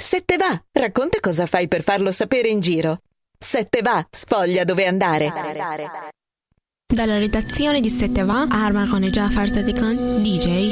Se te va, racconta cosa fai per farlo sapere in giro. Se te va, sfoglia dove andare. Dalla redazione di Se te va, Arma con e Jafar Sadikan, DJ.